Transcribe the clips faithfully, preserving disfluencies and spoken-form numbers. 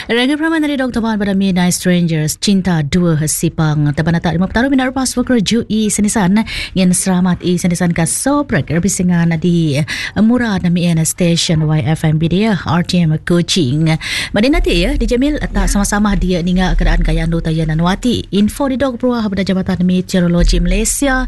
Raga Praman dari Doktor Wan pada Midnight Strangers Cinta Dua Sipang Taban tak lima puluh minat rupas Wakil i senisan Yang selamat i senisan ka Sobrak Erbisingan di Murad Nami N Station Y F M B dia R T M Kuching. Madi nanti ya di Jamil tak sama-sama dia ninga keadaan kaya anu tayan anwati. Info di Dok Peruah pada Jabatan Meteorologi Malaysia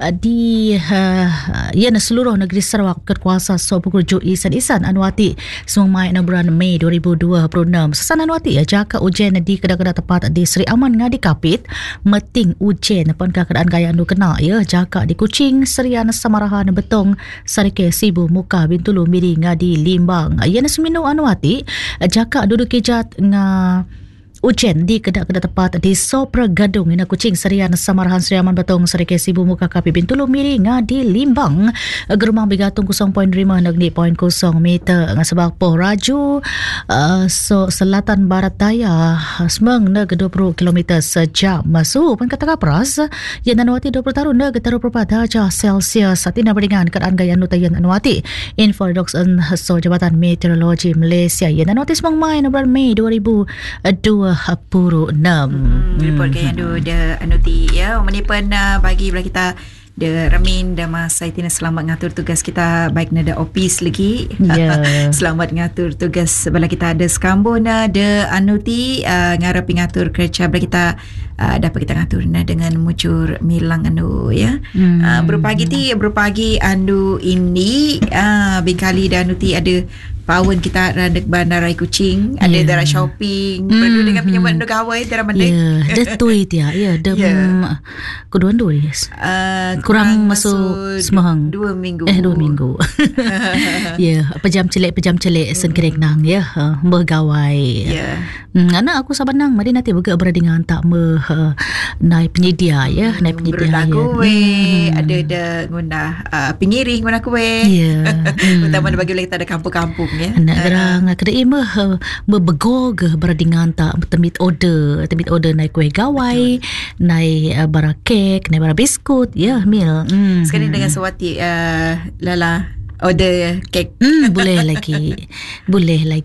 di uh, yang seluruh negeri Sarawak berkuasa Sobrak i senisan anwati semua na bulan Mei dua ribu dua puluh enam. Sana Anwati ya jaka ujian di kedai-kedai tepat di Seri Aman ngadi Kapit meting ujian pun keadaan gaya anu kena ya jaka di Kuching Serian Samarahan Betong Sarike Sibu Muka Bintulu Miri ngadi Limbang ya seminu Anwati jaka duduk kejat nga ujian di kedai-kedai tepat di Sopra Gadung ina Kuching Serian Samarahan Seri Aman Betong Sarike Sibu Muka Kapit Bintulu Miri ngadi Limbang gerumang bigatung kosong perpuluhan lima negeri kosong perpuluhan kosong meter ngasebak poh raju uh, so selatan barat daya semang na dua puluh kilometer sejam masuk pun kata kapras yang Anwati dua puluh tahun na getaru perpat darjah Celsius satina beringan keadaan gaya nutayan Anwati info doks so Jabatan Meteorologi Malaysia yang Anwati semang main bulan Mei dua ribu dua puluh enam. Hmm, report gaya anu de Anuti ya menipan uh, bagi belah kita de Ramin dan Mas Saitina selamat ngatur tugas kita baik nada office lagi. Yeah. Selamat ngatur tugas sebelah kita ada Skambon de Anuti uh, ngarep ngatur kerja belah kita uh, dapat kita ngatur na dengan mucur milang anu ya. Hmm. Uh, berpagi ti berpagi anu ini uh, bingkali dan Anuti ada Pawan kita radek Bandarai Kuching yeah. Ada darah shopping mm. Berdua dengan penyambutan mm. Gawai darah mandai. Ya yeah. Dia tuai dia Ya dia yeah. Keduan dua yes. uh, Kurang masuk semahang Dua minggu Eh dua minggu Ya yeah. Pejam celik Pejam celik mm. Sen nang ya uh, Bergawai Ya yeah. hmm, anak aku sabanang Mari nanti bergerak beradingan Tak me uh, Naik penyedia ya mm. Naik penyedia Berlaku ya. hmm. Ada ada Guna uh, Pengirih guna kuih Ya yeah. Utama bagi kita ada kampung-kampung ya. Nak gerang uh, kedai mah uh, berbegog beradingan tak temit order temit order naik kuih gawai naik uh, bara kek naik bara biskut ya mil mm. Sekarang dengan Suwati uh, Lala order kek mm, boleh lagi boleh lagi